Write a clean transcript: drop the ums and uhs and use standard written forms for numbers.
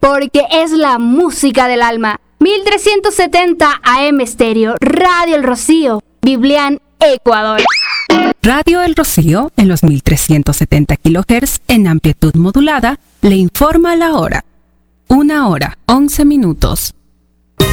porque es la música del alma. 1370 AM Estéreo, Radio El Rocío, Biblián, Ecuador. Radio El Rocío, en los 1370 kHz en amplitud modulada, le informa la hora. 1 hora, 11 minutos.